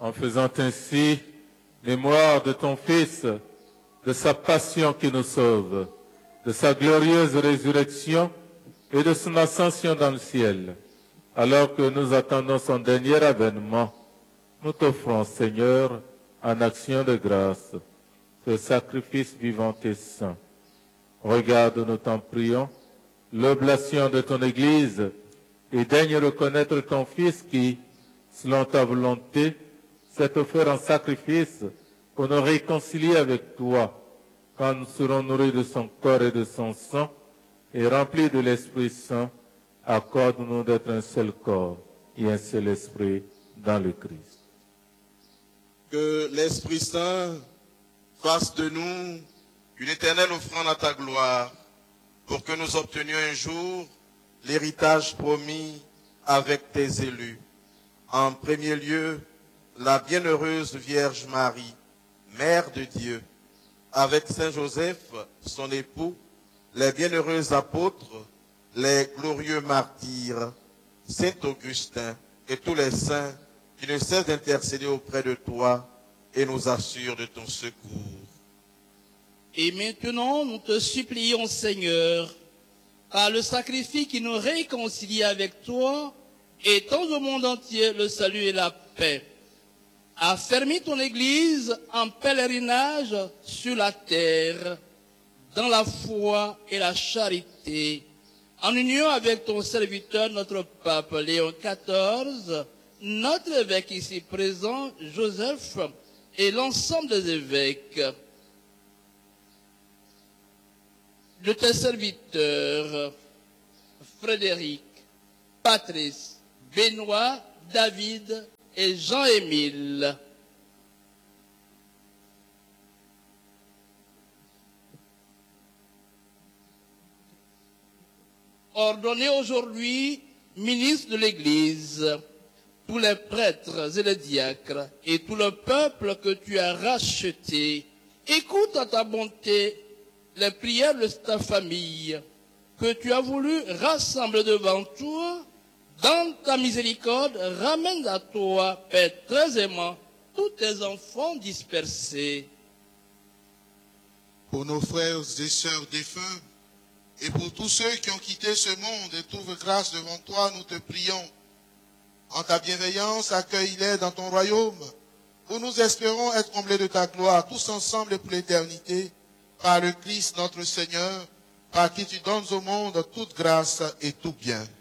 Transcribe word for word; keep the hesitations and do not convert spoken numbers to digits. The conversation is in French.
en faisant ainsi mémoire de ton Fils, de sa passion qui nous sauve, de sa glorieuse résurrection et de son ascension dans le ciel. Alors que nous attendons son dernier avènement, nous t'offrons, Seigneur, en action de grâce, ce sacrifice vivant et saint. Regarde, nous t'en prions, l'oblation de ton Église et daigne reconnaître ton Fils qui, selon ta volonté, s'est offert en sacrifice pour nous réconcilier avec toi, quand nous serons nourris de son corps et de son sang et remplis de l'Esprit Saint. Accorde-nous d'être un seul corps et un seul esprit dans le Christ. Que l'Esprit Saint fasse de nous une éternelle offrande à ta gloire, pour que nous obtenions un jour l'héritage promis avec tes élus. En premier lieu, la bienheureuse Vierge Marie, Mère de Dieu, avec Saint Joseph, son époux, les bienheureux apôtres, les glorieux martyrs, Saint Augustin et tous les saints qui ne cessent d'intercéder auprès de toi et nous assurent de ton secours. Et maintenant, nous te supplions, Seigneur, par le sacrifice qui nous réconcilie avec toi, étends au monde entier le salut et la paix. Affermis ton Église en pèlerinage sur la terre, dans la foi et la charité, en union avec ton serviteur, notre pape Léon quatorze, notre évêque ici présent, Joseph, et l'ensemble des évêques, de tes serviteurs, Frédéric, Patrice, Benoît, David et Jean-Émile. Ordonnez aujourd'hui, ministre de l'Église, tous les prêtres et les diacres et tout le peuple que tu as racheté, écoute à ta bonté les prières de ta famille que tu as voulu rassembler devant toi. Dans ta miséricorde, ramène à toi, Père très aimant, tous tes enfants dispersés. Pour nos frères et sœurs défunts, et pour tous ceux qui ont quitté ce monde et trouvent grâce devant toi, nous te prions. En ta bienveillance, accueille-les dans ton royaume, où nous espérons être comblés de ta gloire, tous ensemble et pour l'éternité, par le Christ notre Seigneur, par qui tu donnes au monde toute grâce et tout bien.